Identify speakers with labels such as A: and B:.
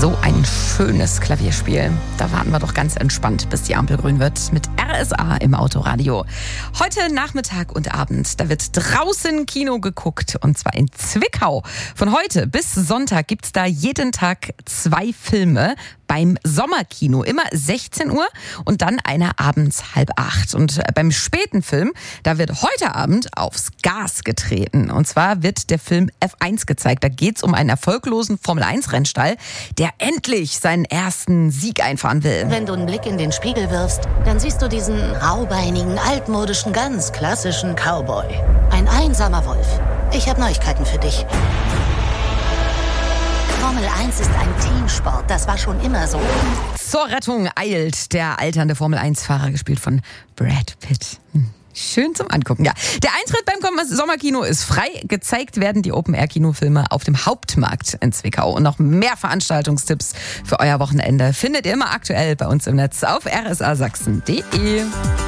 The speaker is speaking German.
A: So ein schönes Klavierspiel. Da warten wir doch ganz entspannt, bis die Ampel grün wird mit RSA im Autoradio. Heute Nachmittag und Abend, da wird draußen Kino geguckt und zwar in Zwickau. Von heute bis Sonntag gibt's da jeden Tag 2 Filme beim Sommerkino. Immer 16 Uhr und dann einer abends 7:30. Und beim späten Film, da wird heute Abend aufs Gas getreten. Und zwar wird der Film F1 gezeigt. Da geht's um einen erfolglosen Formel-1-Rennstall, der endlich seinen ersten Sieg einfahren will.
B: Wenn du einen Blick in den Spiegel wirfst, dann siehst du diesen raubeinigen, altmodischen, ganz klassischen Cowboy. Ein einsamer Wolf. Ich habe Neuigkeiten für dich. Formel 1 ist ein Teamsport, das war schon immer so.
A: Zur Rettung eilt der alternde Formel-1-Fahrer, gespielt von Brad Pitt. Schön zum Angucken, ja. Der Eintritt beim Sommerkino ist frei. Gezeigt werden die Open-Air-Kinofilme auf dem Hauptmarkt in Zwickau. Und noch mehr Veranstaltungstipps für euer Wochenende findet ihr immer aktuell bei uns im Netz auf rsasachsen.de.